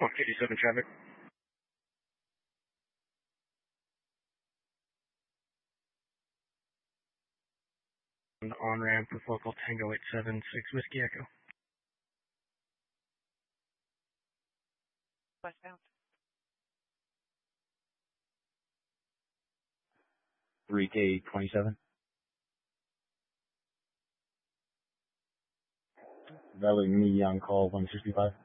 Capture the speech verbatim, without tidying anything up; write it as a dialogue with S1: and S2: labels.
S1: one fifty-seven traffic. On ramp with local Tango eight seven six Whiskey Echo.
S2: Westbound.
S3: three K twenty-seven. Valley me on call one sixty-five.